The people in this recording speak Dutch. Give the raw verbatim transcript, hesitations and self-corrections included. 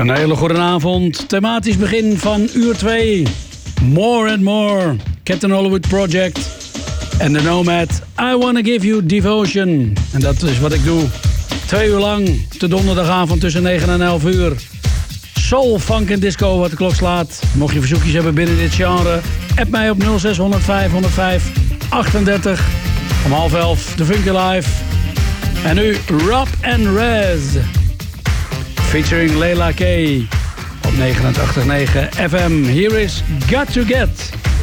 Een hele goede avond. Thematisch begin van uur twee. More and More. Captain Hollywood Project. En The Nomad. I Wanna Give You Devotion. En dat is wat ik doe. Twee uur lang. De donderdagavond tussen negen en elf uur. Soul, funk en disco wat de klok slaat. Mocht je verzoekjes hebben binnen dit genre. App mij op nul zes honderd vijf honderdvijf achtendertig. Om half elf. De Funky Live. En nu Rob and Rez. Featuring Leila K. Op negenentachtig komma negen F M. Here is Got to Get.